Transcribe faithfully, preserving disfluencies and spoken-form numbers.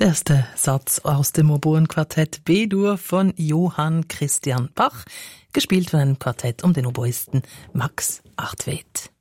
erste Satz aus dem Oboenquartett B-Dur von Johann Christian Bach, gespielt von einem Quartett um den Oboisten Max Artwed.